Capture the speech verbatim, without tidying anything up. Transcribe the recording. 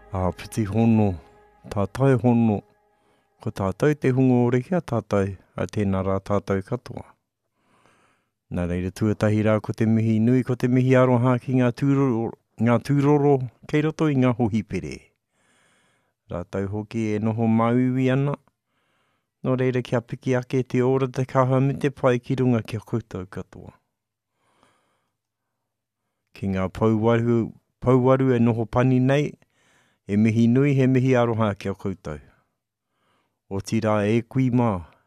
A piti hono, tātai hono, ko tātou te hungo o reki a tātou, a tēnā rā tātou katoa. Nā reira tuatahi rā ko te mihi nui, ko te mihi aroha ki ngā tūroro, ngā tūroro kei roto i ngā hohipere. Rātou hoki e noho mauiwi ana, nō reira kia piki ake te ora te kaha me te pai ki runga kia koutou katoa. Ki ngā pauwaru, pauwaru e noho pani nei, he mihi nui, he mihi aroha kia koutou. O tira e kui mā,